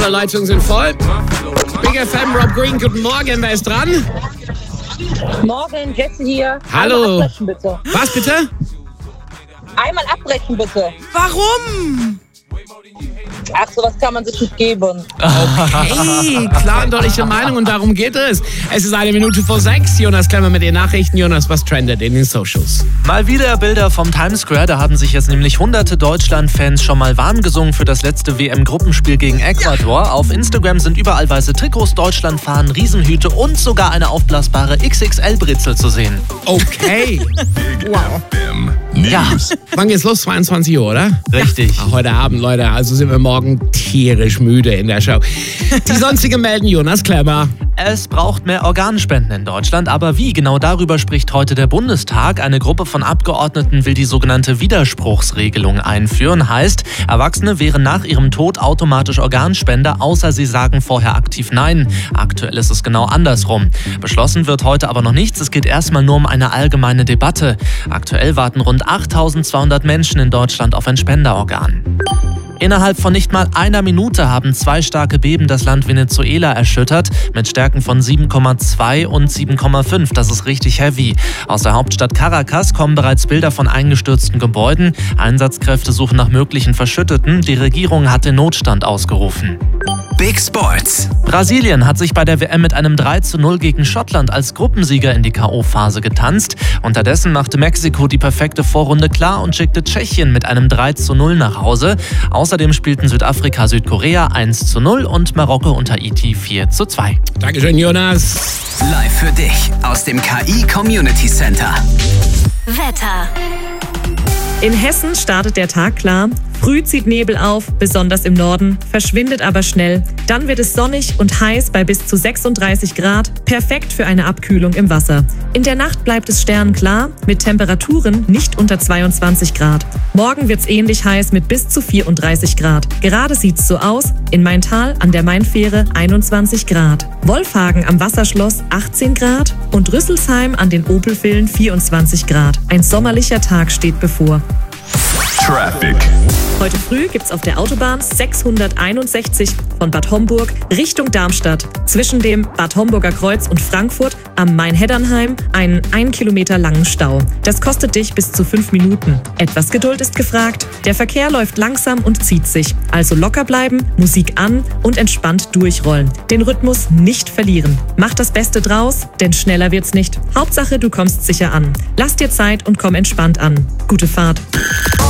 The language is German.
Alle Leitungen sind voll. Big FM, Rob Green, guten Morgen. Wer ist dran? Morgen, Jesse hier. Hallo. Einmal abbrechen, bitte. Was bitte? Einmal abbrechen, bitte. Warum? Ach, sowas kann man sich nicht geben. Okay, klar und deutliche Meinung und darum geht es. Es ist 6:01. Jonas Klemmer mit den Nachrichten. Jonas, was trendet in den Socials? Mal wieder Bilder vom Times Square. Da haben sich jetzt nämlich hunderte Deutschland-Fans schon mal warm gesungen für das letzte WM-Gruppenspiel gegen Ecuador. Auf Instagram sind überall weiße Trikots, Deutschlandfahnen, Riesenhüte und sogar eine aufblasbare XXL-Brezel zu sehen. Okay. Wow. Ja, Wann geht's los? 22 Uhr, oder? richtig. Ach, heute Abend, Leute. Also sind wir morgen tierisch müde in der Show. Die sonstigen melden Jonas Klemmer. Es braucht mehr Organspenden in Deutschland, aber wie? Genau darüber spricht heute der Bundestag. Eine Gruppe von Abgeordneten will die sogenannte Widerspruchsregelung einführen. Heißt, Erwachsene wären nach ihrem Tod automatisch Organspender, außer sie sagen vorher aktiv Nein. Aktuell ist es genau andersrum. Beschlossen wird heute aber noch nichts. Es geht erstmal nur um eine allgemeine Debatte. Aktuell warten rund 8.200 Menschen in Deutschland auf ein Spenderorgan. Innerhalb von nicht mal einer Minute haben 2 starke Beben das Land Venezuela erschüttert, mit Stärken von 7,2 und 7,5. Das ist richtig heavy. Aus der Hauptstadt Caracas kommen bereits Bilder von eingestürzten Gebäuden. Einsatzkräfte suchen nach möglichen Verschütteten. Die Regierung hat den Notstand ausgerufen. Big Sports. Brasilien hat sich bei der WM mit einem 3:0 gegen Schottland als Gruppensieger in die K.O.-Phase getanzt. Unterdessen machte Mexiko die perfekte Vorrunde klar und schickte Tschechien mit einem 3:0 nach Hause. Außerdem spielten Südafrika, Südkorea 1:0 und Marokko und Haiti 4:2. Dankeschön, Jonas. Live für dich aus dem KI Community Center. Wetter. In Hessen startet der Tag klar. Früh zieht Nebel auf, besonders im Norden, verschwindet aber schnell. Dann wird es sonnig und heiß bei bis zu 36 Grad, perfekt für eine Abkühlung im Wasser. In der Nacht bleibt es sternenklar, mit Temperaturen nicht unter 22 Grad. Morgen wird's ähnlich heiß mit bis zu 34 Grad. Gerade sieht's so aus, in Maintal an der Mainfähre 21 Grad. Wolfhagen am Wasserschloss 18 Grad und Rüsselsheim an den Opelvillen 24 Grad. Ein sommerlicher Tag steht bevor. Traffic. Heute früh gibt's auf der Autobahn 661 von Bad Homburg Richtung Darmstadt zwischen dem Bad Homburger Kreuz und Frankfurt am Main-Heddernheim einen 1 Kilometer langen Stau. Das kostet dich bis zu 5 Minuten. Etwas Geduld ist gefragt. Der Verkehr läuft langsam und zieht sich. Also locker bleiben, Musik an und entspannt durchrollen. Den Rhythmus nicht verlieren. Mach das Beste draus, denn schneller wird's nicht. Hauptsache, du kommst sicher an. Lass dir Zeit und komm entspannt an. Gute Fahrt.